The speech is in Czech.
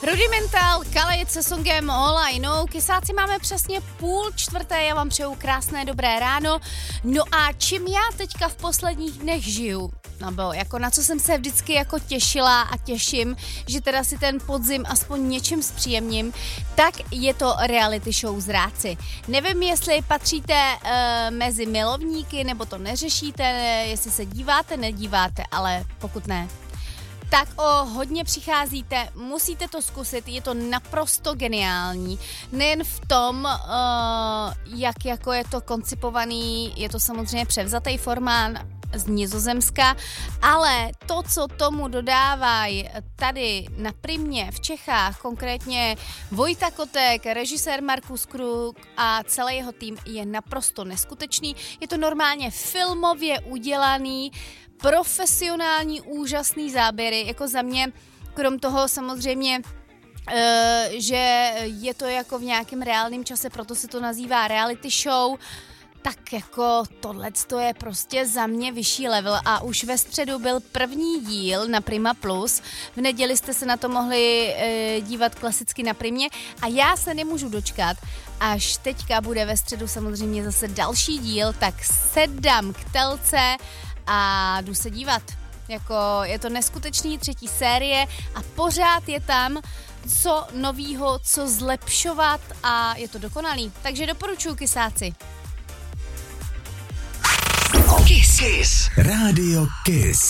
Rudimental, Khalid se songem All I Know. Kysáci, máme přesně 3:30, já vám přeju krásné dobré ráno. No a čím já teďka v posledních dnech žiju? No jako na co jsem se vždycky jako těšila a těším, že teda si ten podzim aspoň něčím zpříjemním, tak je to reality show Zrádci. Nevím, jestli patříte mezi milovníky, nebo to neřešíte, jestli se díváte, nedíváte, ale pokud ne, tak hodně přicházíte, musíte to zkusit, je to naprosto geniální. Nejen v tom, jak jako je to koncipovaný, je to samozřejmě převzatý formát z Nizozemska, ale to, co tomu dodávají tady na Primě v Čechách, konkrétně Vojta Kotek, režisér Markus Kruk a celý jeho tým, je naprosto neskutečný. Je to normálně filmově udělaný, profesionální, úžasný záběry, jako za mě, krom toho samozřejmě, že je to jako v nějakém reálném čase, proto se to nazývá reality show, tak jako tohleto je prostě za mě vyšší level a už ve středu byl první díl na Prima Plus, v neděli jste se na to mohli dívat klasicky na Primě a já se nemůžu dočkat, až teďka bude ve středu samozřejmě zase další díl, tak sedám k telce a jdu se dívat. Jako je to neskutečný 3. série a pořád je tam co novýho, co zlepšovat a je to dokonalý. Takže doporučuji, kysáci. Kiss. Rádio Kiss.